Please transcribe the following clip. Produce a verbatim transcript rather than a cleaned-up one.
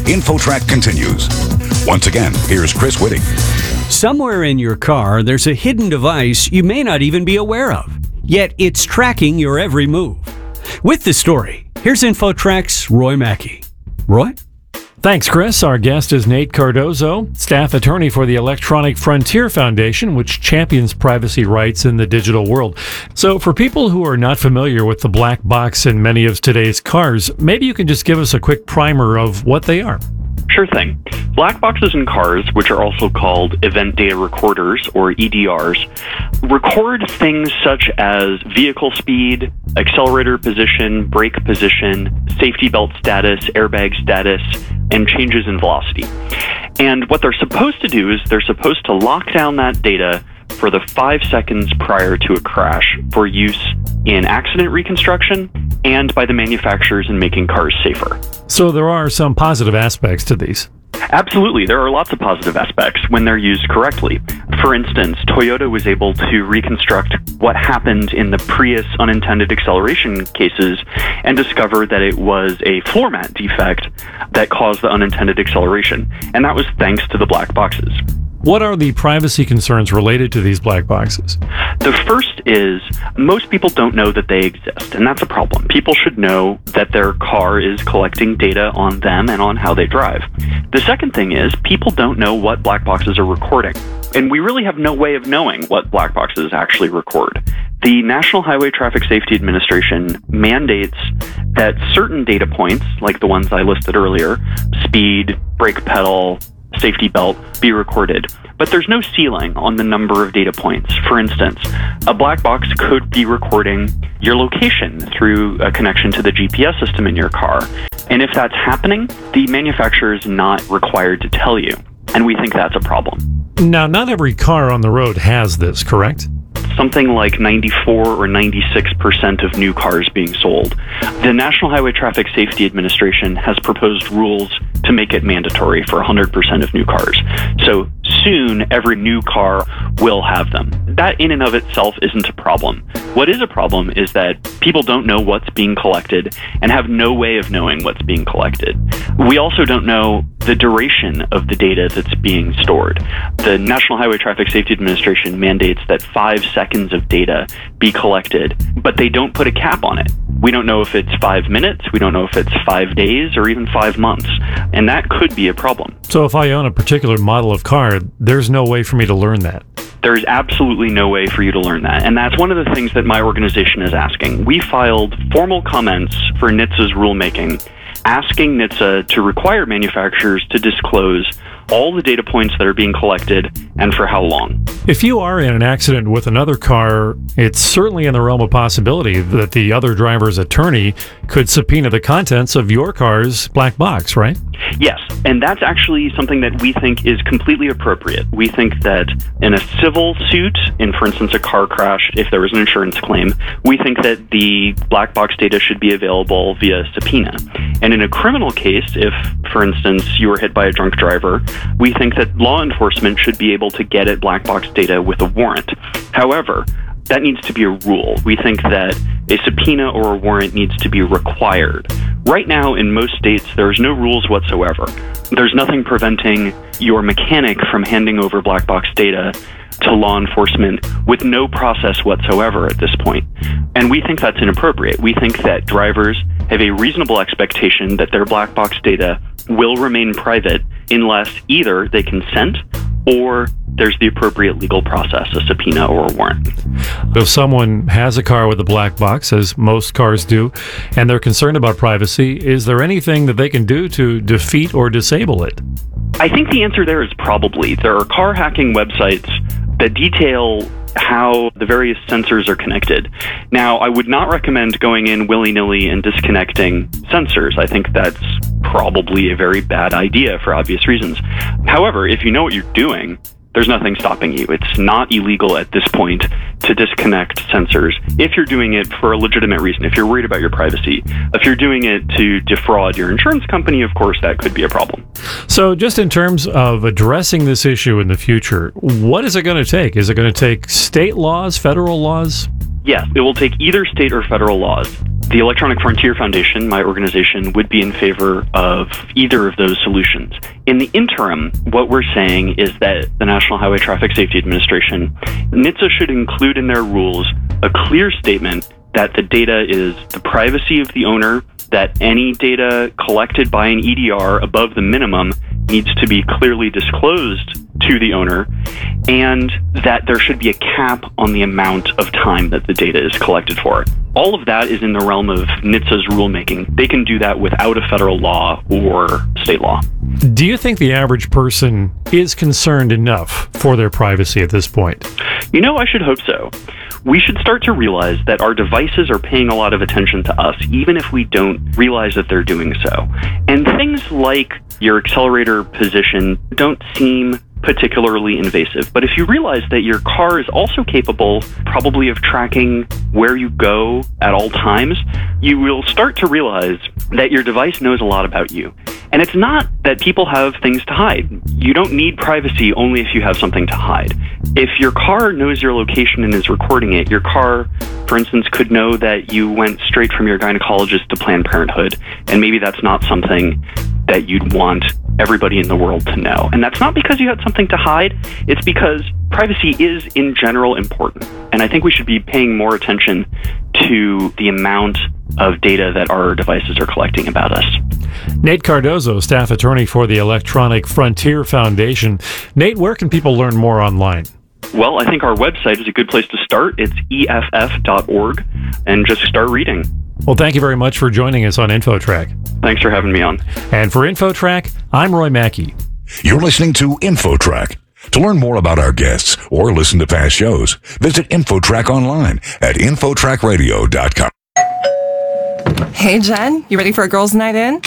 InfoTrack continues. Once again, here's Chris Whitting. Somewhere in your car, there's a hidden device you may not even be aware of, yet it's tracking your every move. With the story, here's InfoTrack's Roy Mackey. Roy? Thanks, Chris. Our guest is Nate Cardozo, staff attorney for the Electronic Frontier Foundation, which champions privacy rights in the digital world. So for people who are not familiar with the black box in many of today's cars, maybe you can just give us a quick primer of what they are. Sure thing. Black boxes in cars, which are also called event data recorders, or E D Rs, record things such as vehicle speed, accelerator position, brake position, safety belt status, airbag status, and changes in velocity. And what they're supposed to do is they're supposed to lock down that data for the five seconds prior to a crash for use in accident reconstruction and by the manufacturers in making cars safer. So there are some positive aspects to these. Absolutely. There are lots of positive aspects when they're used correctly. For instance, Toyota was able to reconstruct what happened in the Prius unintended acceleration cases and discover that it was a floor mat defect that caused the unintended acceleration. And that was thanks to the black boxes. What are the privacy concerns related to these black boxes? The first is most people don't know that they exist, and that's a problem. People should know that their car is collecting data on them and on how they drive. The second thing is people don't know what black boxes are recording, and we really have no way of knowing what black boxes actually record. The National Highway Traffic Safety Administration mandates that certain data points, like the ones I listed earlier, speed, brake pedal, safety belt, be recorded. But there's no ceiling on the number of data points. For instance, a black box could be recording your location through a connection to the G P S system in your car. And if that's happening, the manufacturer is not required to tell you. And we think that's a problem. Now, not every car on the road has this, correct? Something like ninety-four or ninety-six percent of new cars being sold. The National Highway Traffic Safety Administration has proposed rules to make it mandatory for one hundred percent of new cars. So soon, every new car will have them. That in and of itself isn't a problem. What is a problem is that people don't know what's being collected and have no way of knowing what's being collected. We also don't know the duration of the data that's being stored. The National Highway Traffic Safety Administration mandates that five seconds of data be collected, but they don't put a cap on it. We don't know if it's five minutes, we don't know if it's five days, or even five months. And that could be a problem. So if I own a particular model of car, there's no way for me to learn that. There is absolutely no way for you to learn that. And that's one of the things that my organization is asking. We filed formal comments for N H T S A's rulemaking, asking N H T S A to require manufacturers to disclose all the data points that are being collected and for how long. If you are in an accident with another car, it's certainly in the realm of possibility that the other driver's attorney could subpoena the contents of your car's black box, right? Yes, and that's actually something that we think is completely appropriate. We think that in a civil suit, in, for instance, a car crash, if there was an insurance claim, we think that the black box data should be available via subpoena. And in a criminal case, if, for instance, you were hit by a drunk driver, we think that law enforcement should be able to get at black box data with a warrant. However, that needs to be a rule. We think that a subpoena or a warrant needs to be required. Right now, in most states, there's no rules whatsoever. There's nothing preventing your mechanic from handing over black box data to law enforcement with no process whatsoever at this point. And we think that's inappropriate. We think that drivers have a reasonable expectation that their black box data will remain private unless either they consent or there's the appropriate legal process, a subpoena or a warrant. If someone has a car with a black box, as most cars do, and they're concerned about privacy, is there anything that they can do to defeat or disable it? I think the answer there is probably. There are car hacking websites that detail how the various sensors are connected. Now, I would not recommend going in willy-nilly and disconnecting sensors. I think that's probably a very bad idea for obvious reasons. However, if you know what you're doing, there's nothing stopping you. It's not illegal at this point to disconnect sensors if you're doing it for a legitimate reason, if you're worried about your privacy. If you're doing it to defraud your insurance company, of course, that could be a problem. So just in terms of addressing this issue in the future, what is it going to take? Is it going to take state laws, federal laws? Yes, it will take either state or federal laws. The Electronic Frontier Foundation, my organization, would be in favor of either of those solutions. In the interim, what we're saying is that the National Highway Traffic Safety Administration, N H T S A, should include in their rules a clear statement that the data is the privacy of the owner, that any data collected by an E D R above the minimum needs to be clearly disclosed to the owner, and that there should be a cap on the amount of time that the data is collected for. All of that is in the realm of N H T S A's rulemaking. They can do that without a federal law or state law. Do you think the average person is concerned enough for their privacy at this point? You know, I should hope so. We should start to realize that our devices are paying a lot of attention to us, even if we don't realize that they're doing so. And things like your accelerator position don't seem particularly invasive. But if you realize that your car is also capable probably of tracking where you go at all times, you will start to realize that your device knows a lot about you. And it's not that people have things to hide. You don't need privacy only if you have something to hide. If your car knows your location and is recording it, your car, for instance, could know that you went straight from your gynecologist to Planned Parenthood, and maybe that's not something that you'd want everybody in the world to know. And that's not because you had something to hide, it's because privacy is in general important. And I think we should be paying more attention to the amount of data that our devices are collecting about us. Nate Cardozo, staff attorney for the Electronic Frontier Foundation. Nate, where can people learn more online? Well, I think our website is a good place to start. It's E F F dot org, and just start reading. Well, thank you very much for joining us on InfoTrack. Thanks for having me on. And for InfoTrack, I'm Roy Mackey. You're listening to InfoTrack. To learn more about our guests or listen to past shows, visit InfoTrack online at info track radio dot com. Hey, Jen, you ready for a girls' night in?